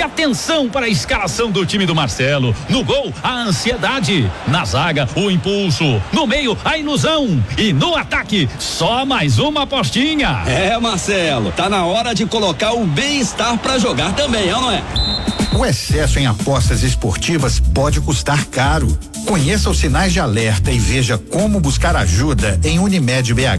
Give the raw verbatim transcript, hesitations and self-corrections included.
atenção para a escalação do time do Marcelo. No gol, a ansiedade. Na zaga, o impulso. No meio, a ilusão. E no ataque, só mais uma apostinha. É, Marcelo, tá na hora de colocar o bem-estar pra jogar também, é ou não é? O excesso em apostas esportivas pode custar caro. Conheça os sinais de alerta e veja como buscar ajuda em Unimed B H.